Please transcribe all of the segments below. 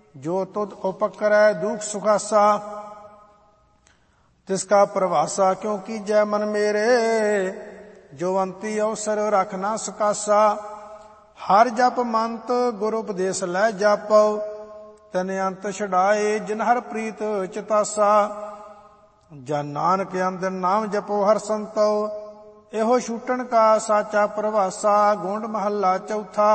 जो तुद उपकरै दुख सुखासा। तिसका प्रभासा क्यों कीजै मन मेरे, जो अंती अवसर रख ना सकासा। हर जप मंत गुर उपदेश लै जापो, तन अंत छड़ाए जिन हर प्रीत चितासा। जन नानक अंदर नाम जपो हर संतो, एहो छूटन का साचा प्रभासा। गोंड महला चौथा।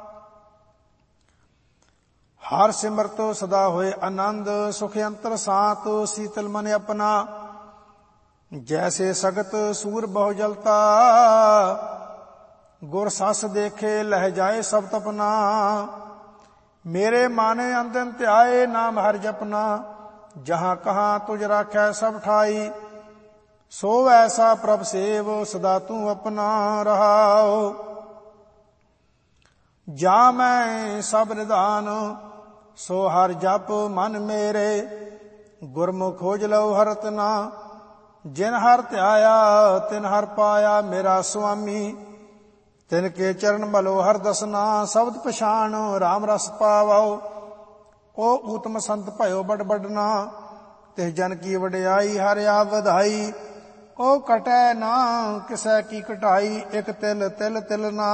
हर सिमरत सदा होए आनंद, सुख अंतर सात शीतल मन अपना। जैसे सगत सूर बहु जलता, गुर सस देखे लह जाए सब तपना। मेरे माने अंदन ध्याए नाम हर जपना, जहां कहाँ तुझ राखै सब ठाई। सो ऐसा प्रभ सेव सदा तू अपना रहाओ। जा मैं सब निधान सो हर जप मन मेरे, गुरमुख खोज लो हरत ना। जिन हर ध्याया तिन हर पाया मेरा स्वामी, तिनके चरण मलो हर दसना। शब्द पछाण राम रस पावो, ओ उत्तम संत भयो बड़ बड़ना। तिस जन की वडियाई हर आप वधाई, ओ कटै ना किसै की कटाई। एक तिल तिल तिल ना,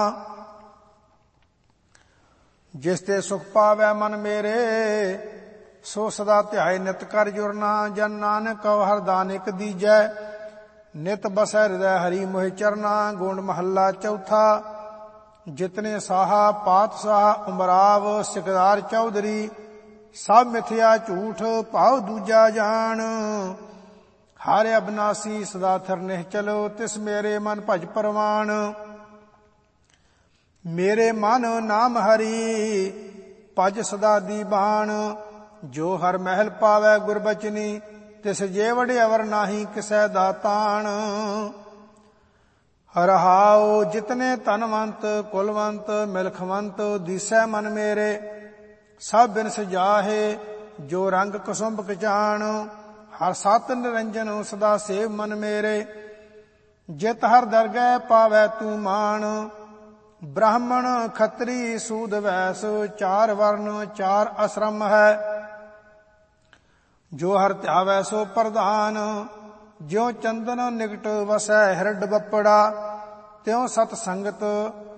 जिसते सुख पावै मन मेरे, सो सदा ध्याय नित कर जुरना। जन नानक कव हर दानिक दीजै, नित बसै हृदय हरि मोहि चरना। गोंड महला चौथा। जितने साहा पात साहा उमराव, सिकदार चौधरी सब मिथ्या झूठ भाव दूजा जान। हर अविनाशी सदा थिर निश्चल, तिस मेरे मन भज परवान। मेरे मन नाम हरि भज सदा दीवान। जो हर महल पावै गुरबचनी, तिस जे वडे अवर नाही किसै दातान। रहाओ जितने धनवंत कुलवंत मिलखवंत, दिसै मन मेरे सब बिन सजाहे। जो रंग कुसुम कचान, हर सत निरंजन सदा सेव मन मेरे। जित हर दरगह पावै तू मान, ब्राह्मण खत्री सूद वैस चार वर्ण चार आश्रम है। जो हर ध्यावै सो प्रधान, ज्यों चंदन निकट वसै हिरड बपड़ा। त्यों सत संगत